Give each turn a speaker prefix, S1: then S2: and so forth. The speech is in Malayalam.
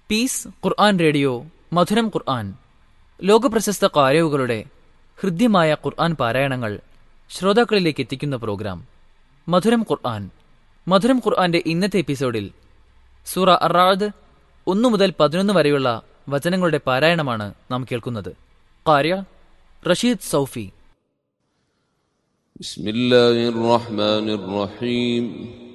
S1: പീസ് ഖുർആൻ റേഡിയോ മധുരം ഖുർആൻ ലോകപ്രശസ്ത ഖാരിഉകളുടെ ഹൃദ്യമായ ഖുർആൻ പാരായണങ്ങൾ ശ്രോതാക്കളിലേക്ക് എത്തിക്കുന്ന പ്രോഗ്രാം മധുരം ഖുർആൻ. മധുരം ഖുർആന്റെ ഇന്നത്തെ എപ്പിസോഡിൽ സൂറ അർ-റഅദ് 1 മുതൽ 11 വരെയുള്ള വചനങ്ങളുടെ പാരായണമാണ് നാം കേൾക്കുന്നത്. ഖാരിഅ റഷീദ് സൗഫി.
S2: ബിസ്മില്ലാഹിർ റഹ്മാനിർ റഹീം.